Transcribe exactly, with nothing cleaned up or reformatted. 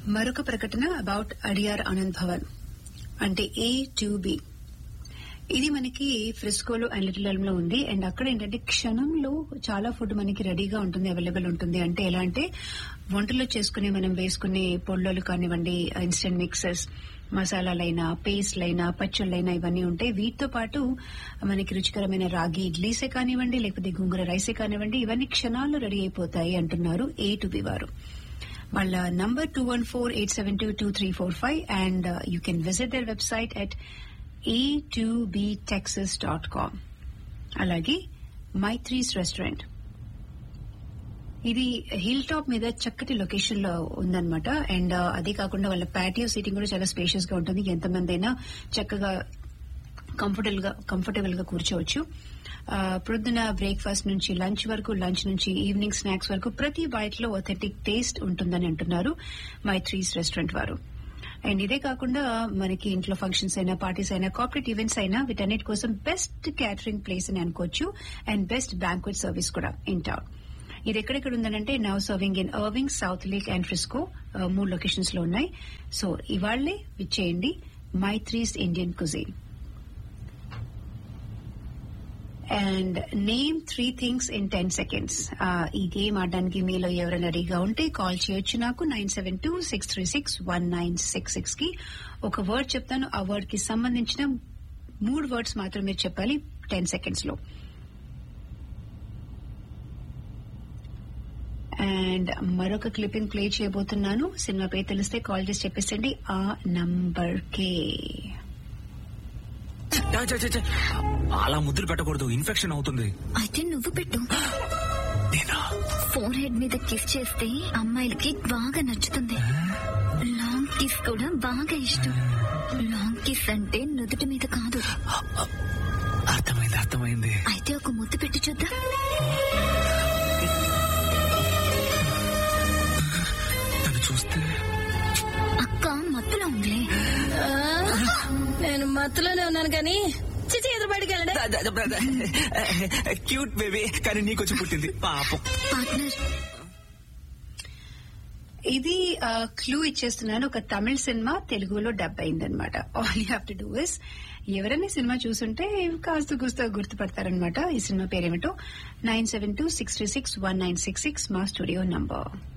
మరొక ప్రకటన అబౌట్ అడియార్ ఆనంద్ భవన్ అంటే ఏ టూ బి. ఇది మనకి ఫ్రిస్కోలో అండ్ లిటిల్ ఎల్మ్ లో ఉంది. అండ్ అక్కడ ఏంటంటే క్షణంలో చాలా ఫుడ్ మనకి రెడీగా ఉంటుంది, అవైలబుల్ ఉంటుంది. అంటే ఎలా అంటే వంటలో చేసుకునే మనం వేసుకునే పొళ్ళలు కానివ్వండి, ఇన్స్టెంట్ మిక్సెస్, మసాలాలైనా, పేస్ట్లైనా, పచ్చళ్ళైనా ఇవన్నీ ఉంటాయి. వీటితో పాటు మనకి రుచికరమైన రాగి ఇడ్లీసే కానివ్వండి, లేకపోతే గుంగుర రైసే కానివ్వండి, ఇవన్నీ క్షణాల్లో రెడీ అయిపోతాయి అంటున్నారు ఏ టు బి వారు. వాళ్ళ number two one four eight seven two two three four five and you can visit their website at a two B Texas dot com. అలాగే మైత్రీస్ రెస్టారెంట్, ఇది హిల్ టాప్ మీద చక్కటి location లో ఉందన్నమాట. And అదే కాకుండా వాళ్ళ ప్యాటియో సీటింగ్ కూడా చాలా స్పేషియస్ గా ఉంటుంది. ఎంతమంది అయినా చక్కగా కంఫర్టబుల్ గా కంఫర్టబుల్ గా కూర్చోవచ్చు. ప్రొద్దున బ్రేక్ఫాస్ట్ నుంచి లంచ్ వరకు, లంచ్ నుంచి ఈవినింగ్ స్నాక్స్ వరకు ప్రతి బైట్ లో ఒథెంటిక్ టేస్ట్ ఉంటుందని అంటున్నారు మైత్రీస్ రెస్టారెంట్ వారు. అండ్ ఇదే కాకుండా మనకి ఇంట్లో ఫంక్షన్స్ అయినా, పార్టీస్ అయినా, కార్పొరేట్ ఈవెంట్స్ అయినా వీటన్నిటి కోసం బెస్ట్ క్యాటరింగ్ ప్లేస్ అని అనుకోవచ్చు. అండ్ బెస్ట్ బ్యాంక్వెట్ సర్వీస్ కూడా ఇన్ టౌన్. ఇది ఎక్కడెక్కడ ఉందనంటే now serving in Irving, south lake and Frisco, మూడు లొకేషన్స్ లో ఉన్నాయి. So ఇవాళ్లే విచ్చేయండి Maitri's Indian cuisine. And name three things in ten seconds. ఈ గేమ్ ఆడడానికి మీలో ఎవరైనా రెడీగా ఉంటే కాల్ చేయొచ్చు నాకు nine seven two six three six one nine six six కి. ఒక వర్డ్ చెప్తాను, ఆ వర్డ్ కి సంబంధించిన మూడు వర్డ్స్ మాత్రం మీరు చెప్పాలి టెన్ సెకండ్స్ లో. అండ్ మరొక క్లిప్పింగ్ ప్లే చేయబోతున్నాను. సినిమా పేరు తెలిస్తే కాల్ చేసి చెప్పేసండి ఆ నంబర్ కే. అలా ముద్దులు పెట్టకూడదు, ఇన్ఫెక్షన్ అవుతుంది. అయితే నువ్వు పెట్టు. ఫోర్ హెడ్ మీద కిస్ చేస్తే అమ్మాయిలకి బాగా నచ్చుతుంది. లాంగ్ కిస్ కూడా బాగా ఇష్టం. లాంగ్ కిస్ అంటే నుదుటి మీద కాదు. అర్థమైంది అర్థమైంది అయితే ఒక ముద్దు పెట్టి చూద్దాం. తను చూస్తే అక్క మత్తులో ఉందిలే. నేను మత్తులోనే ఉన్నాను కానీ చిచి ఎదురు బయటికి వెళ్ళండి. క్యూట్ బేబీ, కానీ నీకొచ్చి పుట్టింది పాపం. పార్ట్నర్, ఇది క్లూ ఇచ్చేస్తున్నాను. ఒక తమిళ సినిమా తెలుగులో డబ్ అయిందనమాట. All you have to do is ఎవరైనా సినిమా చూసుంటే కాస్త కూస్త గుర్తుపడతారనమాట. ఈ సినిమా పేరేమిటో nine seven two six three six one nine six six మా స్టూడియో నంబర్.